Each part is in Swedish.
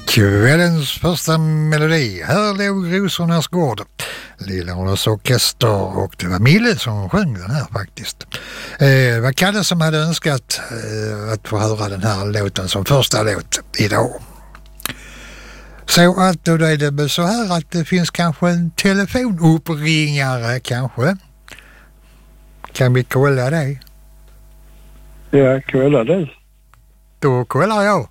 Kvällens första melodi. Här låg Rosornas gård. Lillhållers orkester, och det var Mille som sjöng den här faktiskt. Det var Kalle som hade önskat att få höra den här låten som första låt idag. Så att då är det väl så här att det finns kanske en telefonuppringare kanske. Kan vi kolla det? Ja, kolla det. Då kollar jag.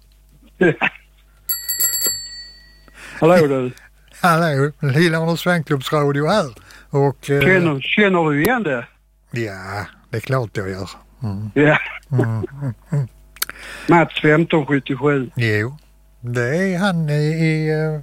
Hallå du. Hallå, Lillhållers Svängklubbsradio här. Och, känner du igen det? Ja, det är klart jag gör. Mm. Ja. Mm. Mats 1577. Jo, det är han i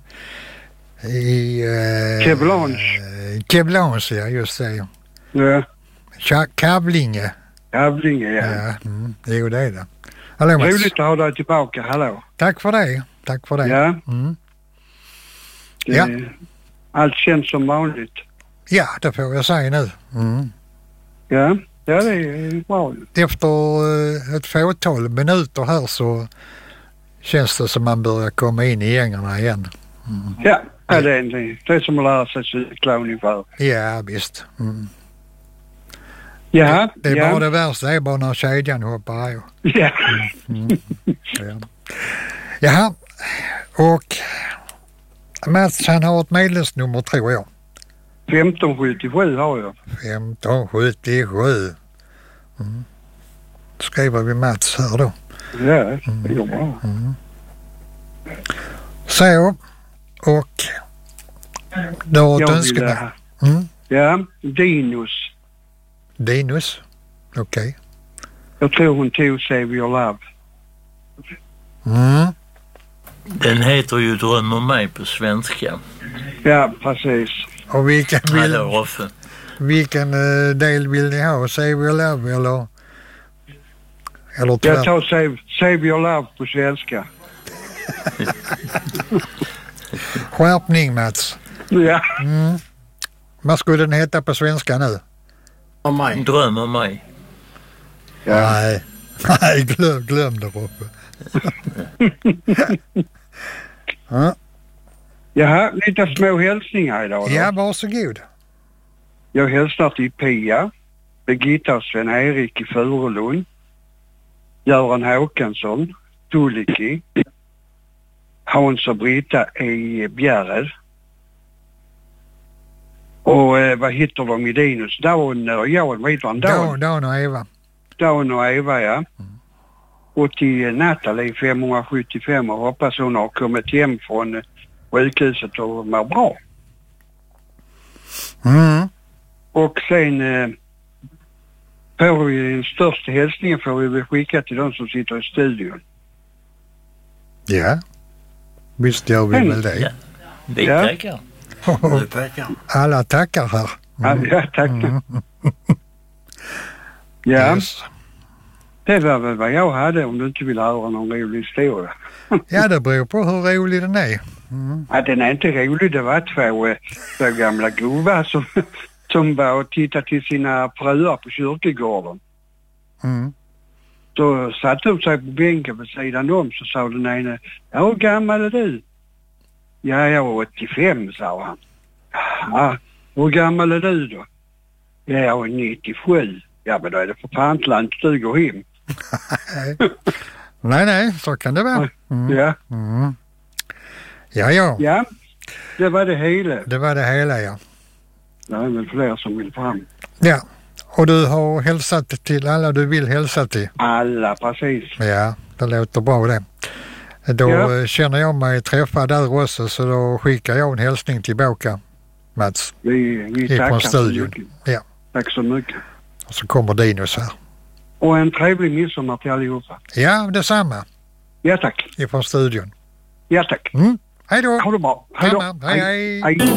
Kevlans, ja, just det. Ja. Kavlinge. Kavlinge, ja. Ja, jo, det är det. Hallå, Mats. Roligt att ha dig tillbaka, hallå. Tack för det. Ja. Mm. Ja. Allt känns som vanligt. Ja, det får jag säga nu. Mm. Ja, det är bra. Efter ett fåtal minuter här så känns det som man börjar komma in i gängarna igen. Mm. Ja, det är som att lära sig cykla ungefär. Ja, visst. Mm. Ja, det är bara det värsta, det är bara när kedjan hoppar här. Ja. Ja. Jaha, och Mats, han har ett medlemsnummer tror jag. 1577 har jag. 1577. Mm. Skriver vi Mats här då. Ja, det går bra. Mm. Så, och då önskar Ja, Dinus, okej. Jag tror hon tog Save Your Love. Mm. Den heter ju Dröm om mig på svenska. Ja, precis. Och vilken del vill ni ha? Save Your Love eller jag tar Save Your Love på svenska. Skärpning, Mats. Ja. Mm. Vad skulle den heta på svenska nu? Om mig. Dröm om mig. Ja. Nej, glöm där uppe. Ja. Jaha, lite små hälsningar idag då. Ja, varsågod. Jag hälsar till Pia, Birgitta och Sven-Erik i Furulund, Göran Håkansson, Tulliki, Hans och Britta i Bjärred. Och vad hittar de i Dinus? Dan och Jan, vad heter han? Dan och Eva. Dan och Eva, ja. Mm. Och till Natalie 575 och hoppas hon har kommit hem från sjukhuset och mår bra. Mm. Och sen får vi den största hälsningen får vi skicka till de som sitter i studion. Ja, visst gör vi väl det. Ja. Vi tackar. Vi tackar. Alla tackar här. Mm. Ja, tackar. Mm. Ja, yes. Det var väl vad jag hade om du inte vill höra någon rolig historia. Ja, det beror på hur rolig den är. Mm. Ja, den är inte rolig. Det var två gamla gubbar som var och tittade till sina fruar på kyrkogården. Mm. Då satt de sig på bänken på sidan om, så sa den ene, ja, hur gammal är du? Ja, jag var 85, sa han. Ja, hur gammal är du då? Ja, jag är 97. Ja, men då är det för fan inte du går hem. Nej, så kan det vara. Mm. Ja. Mm. Ja. Ja, det var det hela. Ja. Det är väl fler som vill fram. Ja, och du har hälsat till alla du vill hälsa till. Alla, precis. Ja, det låter bra det. Då känner jag mig träffad där också, så då skickar jag en hälsning tillbaka, Mats. Vi tackar studion. så mycket. Ja. Tack så mycket. Och så kommer Dinus här. Och en trevlig midsommar till allihopa. Ja, detsamma. Ja, tack. Ifrån studion. Ja, tack. Mm. Hej då. Ha det bra. Hej då. Hej.